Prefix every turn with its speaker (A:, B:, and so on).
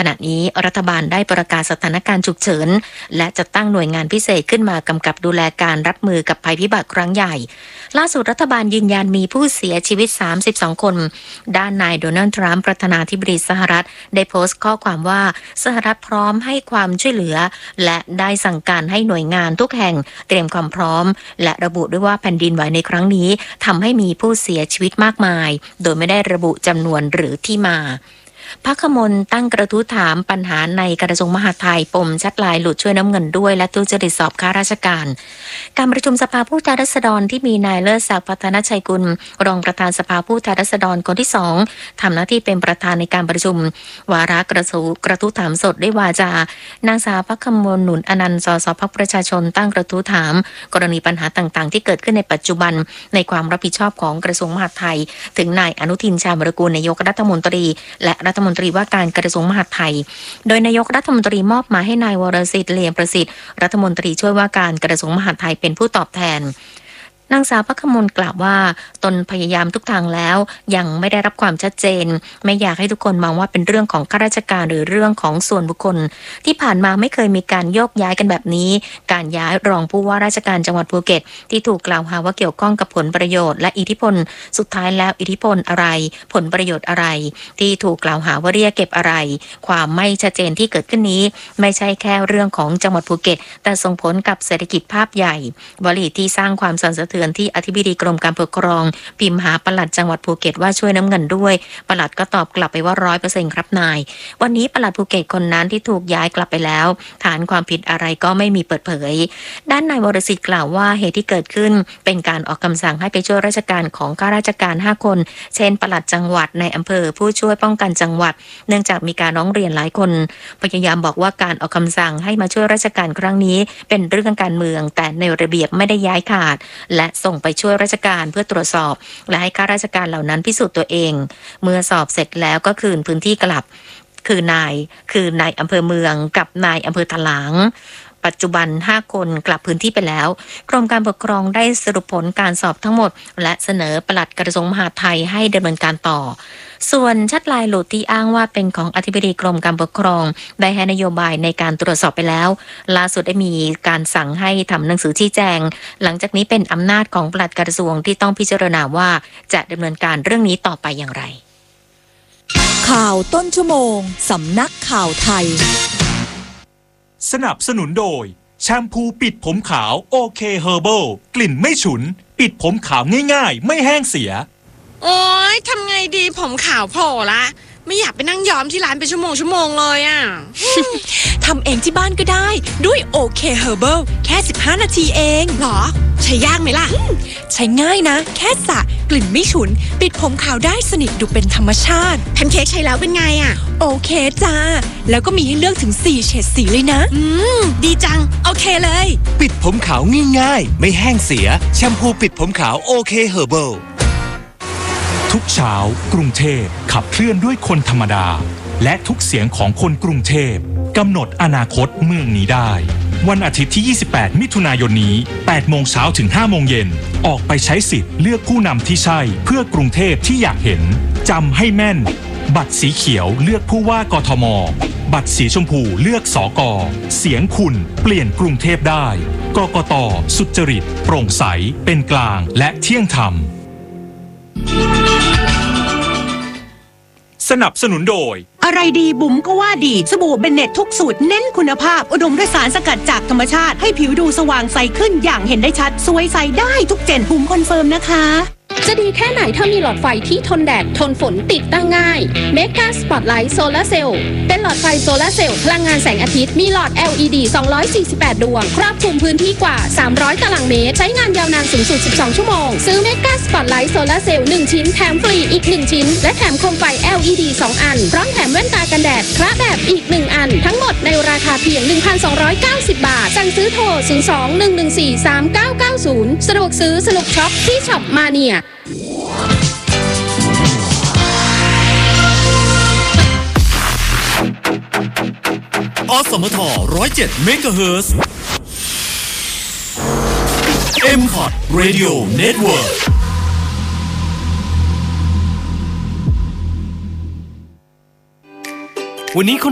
A: ณะนี้รัฐบาลได้ประกาศสถานการณ์ฉุกเฉินและจะตั้งหน่วยงานพิเศษขึ้นมากำกับดูแลการรับมือกับภัยพิบัติครั้งใหญ่ล่าสุดรัฐบาลยืนยันมีผู้เสียชีวิต32คนด้านนายโดนัลด์ทรัมป์ประธานาธิบดีสหรัฐได้โพสต์ข้อความว่าสหรัฐพร้อมให้ความช่วยเหลือและได้สั่งการให้หน่วยงานทุกแห่งเตรียมความพร้อมและระบุด้วยว่าแผ่นดินไหวในครั้งนี้ทำให้มีผู้เสียชีวิตมากมายโดยไม่ได้ระบุจำนวนหรือที่มาพรรคมนตั้งกระทู้ถามปัญหาในกระทรวงมหาดไทยปมแชทไลน์หลุดช่วยน้ำเงินด้วยและทุจริตสอบข้าราชการการประชุมสภาผู้แทนราษฎรที่มีนายเลิศศักดิ์พัฒนชัยกุลรองประธานสภาผู้แทนราษฎรคนที่2ทำหน้าที่เป็นประธานในการประชุมวาระกระทู้ถามสดด้วยวาจานางสาวพรรคมนหนุนอนันต์ สสพรรคประชาชนตั้งกระทู้ถามกรณีปัญหาต่างๆที่เกิดขึ้นในปัจจุบันในความรับผิดชอบของกระทรวงมหาดไทยถึงนายอนุทินชาญวิรากูลนายกรัฐมนตรีและรัฐมนตรีว่าการกระทรวงมหาดไทยโดยนายกรัฐมนตรีมอบหมายให้นายวรสิทธิ์ เหลี่ยมประสิทธิ์รัฐมนตรีช่วยว่าการกระทรวงมหาดไทยเป็นผู้ตอบแทนนางสาวพรรคมนกล่าวว่าตนพยายามทุกทางแล้วยังไม่ได้รับความชัดเจนไม่อยากให้ทุกคนมองว่าเป็นเรื่องของข้าราชการหรือเรื่องของส่วนบุคคลที่ผ่านมาไม่เคยมีการโยกย้ายกันแบบนี้การย้ายรองผู้ว่าราชการจังหวัดภูเก็ตที่ถูกกล่าวหาว่าเกี่ยวข้องกับผลประโยชน์และอิทธิพลสุดท้ายแล้วอิทธิพลอะไรผลประโยชน์อะไรที่ถูกกล่าวหาว่าเรียกเก็บอะไรความไม่ชัดเจนที่เกิดขึ้นนี้ไม่ใช่แค่เรื่องของจังหวัดภูเก็ตแต่ส่งผลกับเศรษฐกิจภาพใหญ่วลีที่สร้างความสั่นสะเทือนที่อธิบดีกรมการปกครองพิมพ์หาปลัดจังหวัดภูเก็ตว่าช่วยน้ำเงินด้วยปลัดก็ตอบกลับไปว่า 100% ครับนายวันนี้ปลัดภูเก็ตคนนั้นที่ถูกย้ายกลับไปแล้วฐานความผิดอะไรก็ไม่มีเปิดเผยด้านนายวรสิทธิ์กล่าวว่าเหตุที่เกิดขึ้นเป็นการออกคำสั่งให้ไปช่วยราชการของข้าราชการ5คนเช่นปลัดจังหวัดในอำเภอผู้ช่วยป้องกันจังหวัดเนื่องจากมีการร้องเรียนหลายคนพยายามบอกว่าการออกคำสั่งให้มาช่วยราชการครั้งนี้เป็นเรื่องการเมืองแต่ในระเบียบไม่ได้ย้ายขาดและส่งไปช่วยราชการเพื่อตรวจสอบและให้ข้าราชการเหล่านั้นพิสูจน์ตัวเองเมื่อสอบเสร็จแล้วก็คืนพื้นที่กลับคือนายอำเภอเมืองกับนายอำเภอถลางปัจจุบัน5คนกลับพื้นที่ไปแล้วกรมการปกครองได้สรุปผลการสอบทั้งหมดและเสนอปลัดกระทรวงมหาดไทยให้ดำเนินการต่อส่วนแชทไลน์หลุดที่อ้างว่าเป็นของอธิบดีกรมการปกครองได้ให้นโยบายในการตรวจสอบไปแล้วล่าสุดได้มีการสั่งให้ทำหนังสือชี้แจงหลังจากนี้เป็นอำนาจของปลัดกระทรวงที่ต้องพิจารณาว่าจะดำเนินการเรื่องนี้ต่อไปอย่างไร
B: ข่าวต้นชั่วโมงสำนักข่าวไทย
C: สนับสนุนโดยแชมพูปิดผมขาวโอเคเฮอร์เบิลกลิ่นไม่ฉุนปิดผมขาวง่ายๆไม่แห้งเสีย
D: โอ๊ยทำไงดีผมขาวโผล่ละไม่อยากไปนั่งย้อมที่ร้านเป็นชั่วโมงเลยอ่ะ
B: ทำเองที่บ้านก็ได้ด้วยโอเคเฮอร์เบิลแค่15นาทีเอง
D: หรอใช้ยากไหมล่ะ
B: ใช้ง่ายนะแค่สระกลิ่นไม่ฉุนปิดผมขาวได้สนิทดูเป็นธรรมชาติ
D: แพนเค้กใช้แล้วเป็นไงอ่ะ
B: โอเคจ้าแล้วก็มีให้เลือกถึง4เฉดสีเลยนะ
D: ดีจังโอเคเลย
E: ปิดผมขาวง่ายๆไม่แห้งเสียแชมพูปิดผมขาวโอเคเฮอร์เบิล
C: ทุกเช้ากรุงเทพขับเคลื่อนด้วยคนธรรมดาและทุกเสียงของคนกรุงเทพกำหนดอนาคตเมืองนี้ได้วันอาทิตย์ที่28มิถุนายนนี้8โมงเช้าถึง5โมงเย็นออกไปใช้สิทธิ์เลือกผู้นำที่ใช่เพื่อกรุงเทพที่อยากเห็นจำให้แม่นบัตรสีเขียวเลือกผู้ว่ากทมบัตรสีชมพูเลือกสก.เสียงคุณเปลี่ยนกรุงเทพได้กกต.สุจริตโปร่งใสเป็นกลางและเที่ยงธรรมสนับสนุนโดย
F: อะไรดีบุ๋มก็ว่าดีสบู่เบนเน็ตทุกสูตรเน้นคุณภาพอุดมด้วยสารสกัดจากธรรมชาติให้ผิวดูสว่างใสขึ้นอย่างเห็นได้ชัดสวยใสได้ทุกเจนบุ๋มคอนเฟิร์มนะคะ
G: จะดีแค่ไหนถ้ามีหลอดไฟที่ทนแดดทนฝนติดตั้งง่าย Mega Spotlight Solar Cell เป็นหลอดไฟโซลาร์เซลล์พลังงานแสงอาทิตย์มีหลอด LED 248 ดวงครอบคลุมพื้นที่กว่า300ตารางเมตรใช้งานยาวนานสูงสุด12ชั่วโมงซื้อ Mega Spotlight Solar Cell 1ชิ้นแถมฟรีอีก1ชิ้นและแถมโคมไฟ LED 2 อันพร้อมแถมแว่นตากันแดดคละแบบอีก1อันทั้งหมดในราคาเพียง 1,290 บาทสั่งซื้อโทร 02-114-3990 สะดวกซื้อสนุกช็อปที่ช็อปมาเนีย
H: อสมท107 เมกะเฮิรตซ์ M-Pod Radio Networkวันนี้